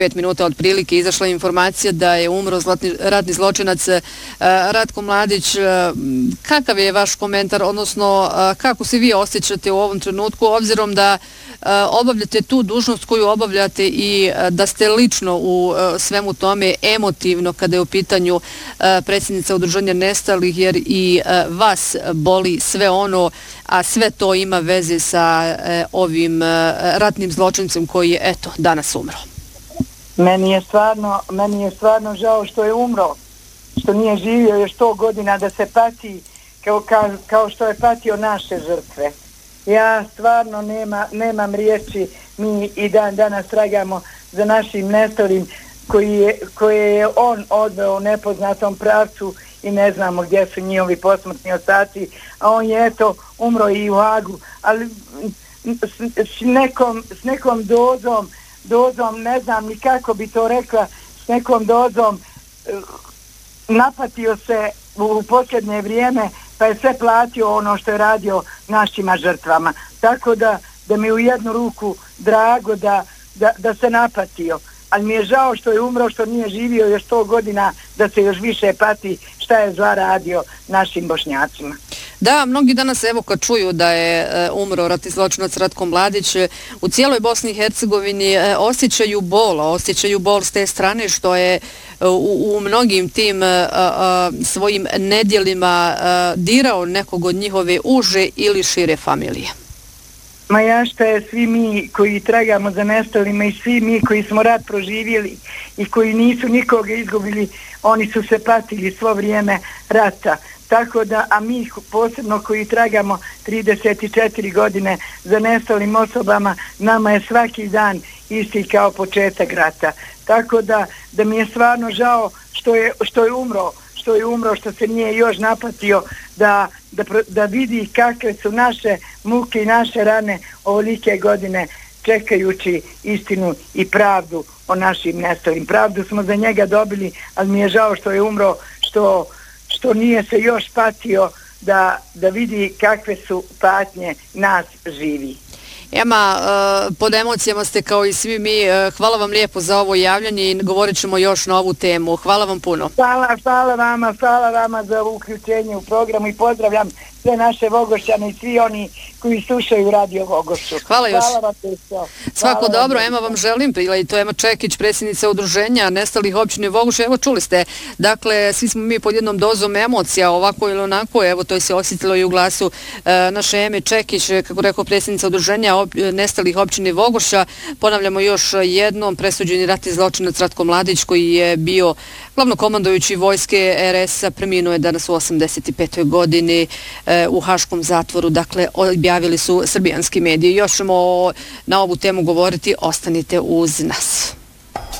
5 minuta otprilike izašla informacija da je umro ratni zločinac Ratko Mladić. Kakav je vaš komentar, odnosno kako se vi osjećate u ovom trenutku, obzirom da obavljate tu dužnost koju obavljate i da ste lično u svemu tome emotivno kada je u pitanju predsjednica Udruženja nestalih, jer i vas boli sve ono, a sve to ima veze sa ovim ratnim zločincem koji je, eto, danas umro. Meni je stvarno žao što je umro, što nije živio još 100 godina da se pati kao što je patio naše žrtve. Ja stvarno nemam riječi, mi i danas tragamo za našim nestalim koje je on odveo u nepoznatom pravcu i ne znamo gdje su njihovi posmrtni ostaci, a on je eto umro i u Hagu, ali s nekom dozom, ne znam ni kako bi to rekla, s nekom dozom napatio se u posljednje vrijeme, pa je sve platio ono što je radio našima žrtvama. Tako da mi u jednu ruku drago da se napatio. Ali mi je žao što je umro, što nije živio još 100 godina da se još više pati šta je zla radio našim Bošnjacima. Da, mnogi danas, evo, kad čuju da je umro ratni zločinac Ratko Mladić, u cijeloj Bosni i Hercegovini osjećaju bol s te strane što je u mnogim tim svojim nedjelima dirao nekog od njihove uže ili šire familije. Ma ja šta je, svi mi koji tragamo za nestalima i svi mi koji smo rat proživjeli i koji nisu nikoga izgubili, oni su se patili svo vrijeme rata. Tako da, a mi posebno koji tragamo 34 godine za nestalim osobama, nama je svaki dan isti kao početak rata. Tako da mi je stvarno žao što je umro, što se nije još napatio da vidi kakve su naše muke i naše rane ovolike godine čekajući istinu i pravdu o našim nestalim. Pravdu smo za njega dobili, ali mi je žao što je umro, što nije se još patio da vidi kakve su patnje nas živi. Ema, pod emocijama ste kao i svi mi. Hvala vam lijepo za ovo javljanje i govorit ćemo još na ovu temu. Hvala vam puno. Hvala vama za uključenje u programu i pozdravljam sve naše Vogošćane i svi oni koji slušaju Radio Vogošću. Hvala još. Hvala vam to. Svako dobro, Ema vam želim, i to je Ema Čekić, predsjednica Udruženja nestalih općine Vogošća. Evo, čuli ste, dakle, svi smo mi pod jednom dozom emocija, ovako ili onako, evo, to je se osjetilo i u glasu naše Eme Čekić, kako rekao predsjednica Udruženja nestalih općine Vogošća. Ponavljamo još jednom, presuđeni ratni zločinac Ratko Mladić, koji je bio glavnokomandujući vojske RS-a, preminuo je danas u 85. godini u Haškom zatvoru, dakle, objavili su srbijanski mediji. Još ćemo na ovu temu govoriti, ostanite uz nas.